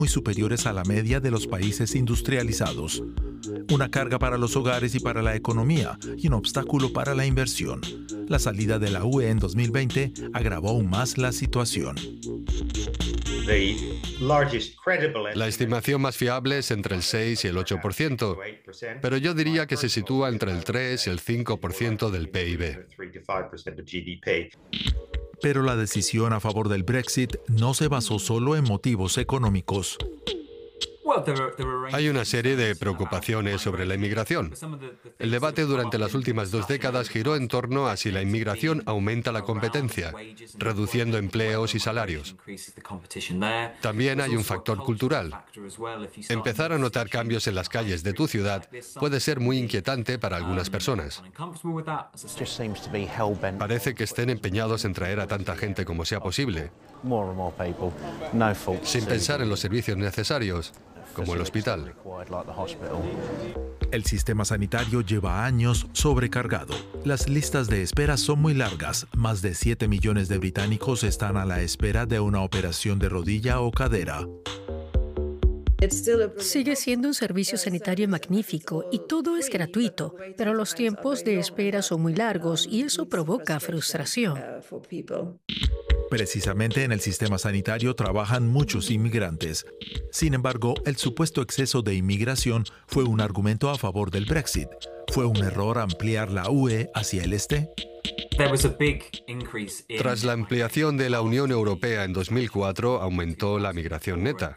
muy superiores a la media de los países industrializados. Una carga para los hogares y para la economía y un obstáculo para la inversión. La salida de la UE en 2020 agravó aún más la situación. La estimación más fiable es entre el 6 y el 8%, pero yo diría que se sitúa entre el 3 y el 5% del PIB. Pero la decisión a favor del Brexit no se basó solo en motivos económicos. Hay una serie de preocupaciones sobre la inmigración. El debate durante las últimas 2 décadas giró en torno a si la inmigración aumenta la competencia, reduciendo empleos y salarios. También hay un factor cultural. Empezar a notar cambios en las calles de tu ciudad puede ser muy inquietante para algunas personas. Parece que estén empeñados en traer a tanta gente como sea posible, sin pensar en los servicios necesarios, como el hospital. El sistema sanitario lleva años sobrecargado. Las listas de espera son muy largas. Más de 7 millones de británicos están a la espera de una operación de rodilla o cadera. Sigue siendo un servicio sanitario magnífico y todo es gratuito, pero los tiempos de espera son muy largos y eso provoca frustración. Precisamente en el sistema sanitario trabajan muchos inmigrantes. Sin embargo, el supuesto exceso de inmigración fue un argumento a favor del Brexit. ¿Fue un error ampliar la UE hacia el este? Tras la ampliación de la Unión Europea en 2004, aumentó la migración neta.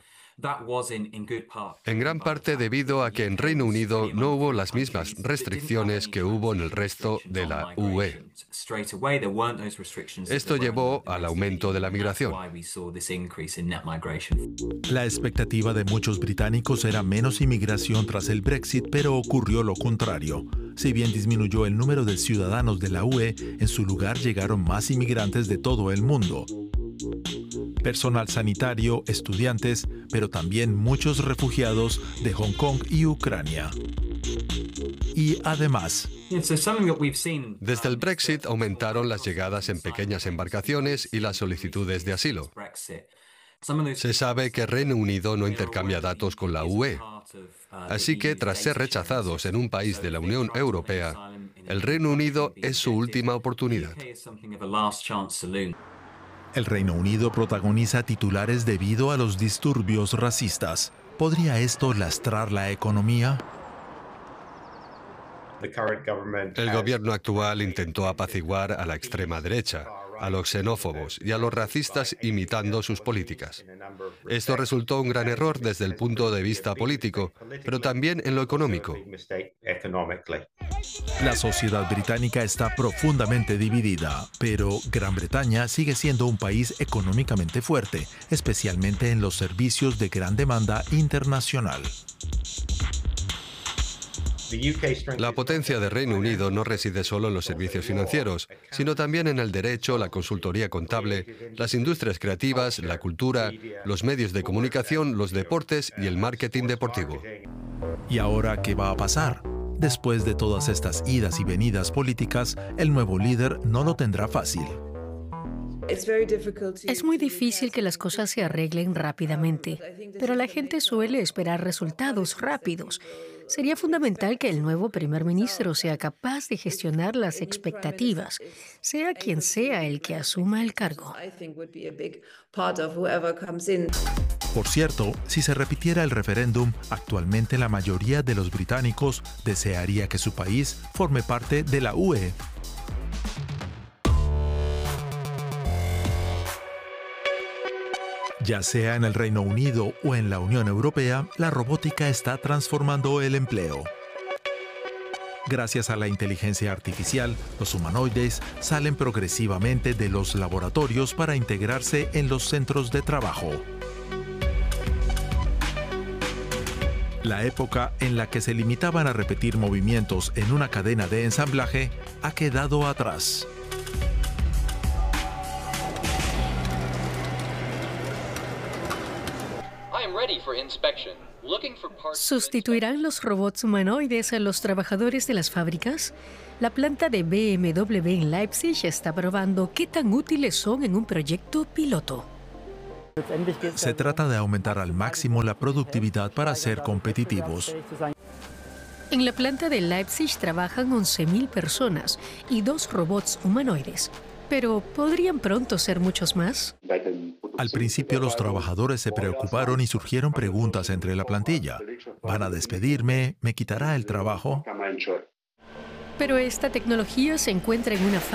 En gran parte debido a que en Reino Unido no hubo las mismas restricciones que hubo en el resto de la UE. Esto llevó al aumento de la migración. La expectativa de muchos británicos era menos inmigración tras el Brexit, pero ocurrió lo contrario. Si bien disminuyó el número de ciudadanos de la UE, en su lugar llegaron más inmigrantes de todo el mundo. Personal sanitario, estudiantes, pero también muchos refugiados de Hong Kong y Ucrania. Y además, desde el Brexit aumentaron las llegadas en pequeñas embarcaciones y las solicitudes de asilo. Se sabe que Reino Unido no intercambia datos con la UE. Así que, tras ser rechazados en un país de la Unión Europea, el Reino Unido es su última oportunidad. El Reino Unido protagoniza titulares debido a los disturbios racistas. ¿Podría esto lastrar la economía? El gobierno actual intentó apaciguar a la extrema derecha, a los xenófobos y a los racistas imitando sus políticas. Esto resultó un gran error desde el punto de vista político, pero también en lo económico. La sociedad británica está profundamente dividida, pero Gran Bretaña sigue siendo un país económicamente fuerte, especialmente en los servicios de gran demanda internacional. La potencia de Reino Unido no reside solo en los servicios financieros, sino también en el derecho, la consultoría contable, las industrias creativas, la cultura, los medios de comunicación, los deportes y el marketing deportivo. ¿Y ahora qué va a pasar? Después de todas estas idas y venidas políticas, el nuevo líder no lo tendrá fácil. Es muy difícil que las cosas se arreglen rápidamente, pero la gente suele esperar resultados rápidos. Sería fundamental que el nuevo primer ministro sea capaz de gestionar las expectativas, sea quien sea el que asuma el cargo. Por cierto, si se repitiera el referéndum, actualmente la mayoría de los británicos desearía que su país forme parte de la UE. Ya sea en el Reino Unido o en la Unión Europea, la robótica está transformando el empleo. Gracias a la inteligencia artificial, los humanoides salen progresivamente de los laboratorios para integrarse en los centros de trabajo. La época en la que se limitaban a repetir movimientos en una cadena de ensamblaje ha quedado atrás. ¿Sustituirán los robots humanoides a los trabajadores de las fábricas? La planta de BMW en Leipzig está probando qué tan útiles son en un proyecto piloto. Se trata de aumentar al máximo la productividad para ser competitivos. En la planta de Leipzig trabajan 11.000 personas y 2 robots humanoides. Pero ¿podrían pronto ser muchos más? Al principio los trabajadores se preocuparon y surgieron preguntas entre la plantilla. ¿Van a despedirme? ¿Me quitará el trabajo? Pero esta tecnología se encuentra en una fase